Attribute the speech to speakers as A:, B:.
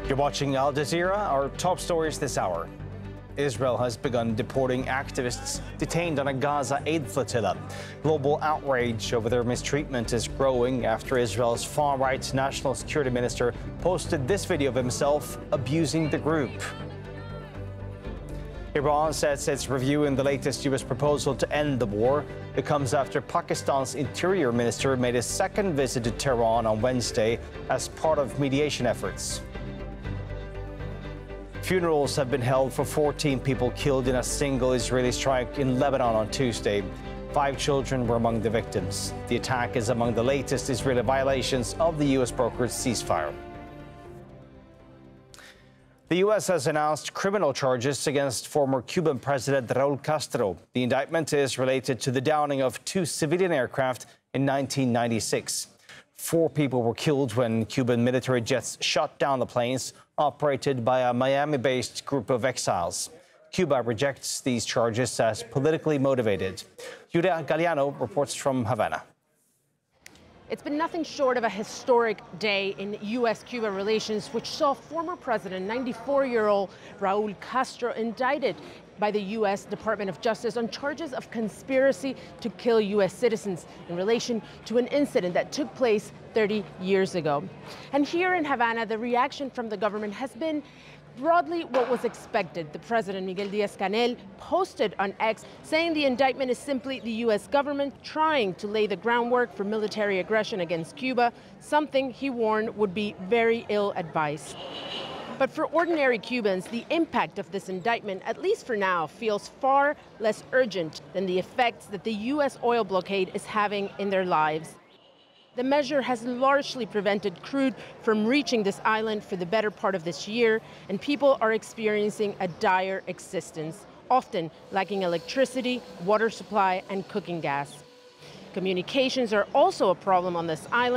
A: You're watching Al Jazeera. Our top stories this hour. Israel has begun deporting activists detained on a Gaza aid flotilla. Global outrage over their mistreatment is growing after Israel's far-right national security minister posted this video of himself abusing the group. Iran says it's reviewing the latest U.S. proposal to end the war. It comes after Pakistan's interior minister made a second visit to Tehran on Wednesday as part of mediation efforts. Funerals have been held for 14 people killed in a single Israeli strike in Lebanon on Tuesday. 5 children were among the victims. The attack is among the latest Israeli violations of the U.S. brokered ceasefire. The U.S. has announced criminal charges against former Cuban President Raul Castro. The indictment is related to the downing of 2 civilian aircraft in 1996. 4 people were killed when Cuban military jets shot down the planes operated by a Miami-based group of exiles. Cuba rejects these charges as politically motivated. Julia Galliano reports from Havana.
B: It's been nothing short of a historic day in U.S.-Cuba relations, which saw former President, 94-year-old Raul Castro, indicted by the U.S. Department of Justice on charges of conspiracy to kill U.S. citizens in relation to an incident that took place 30 years ago. And here in Havana, the reaction from the government has been broadly what was expected. The president, Miguel Díaz-Canel, posted on X saying the indictment is simply the U.S. government trying to lay the groundwork for military aggression against Cuba, something he warned would be very ill-advised. But for ordinary Cubans, the impact of this indictment, at least for now, feels far less urgent than the effects that the U.S. oil blockade is having in their lives. The measure has largely prevented crude from reaching this island for the better part of this year, and people are experiencing a dire existence, often lacking electricity, water supply, and cooking gas. Communications are also a problem on this island.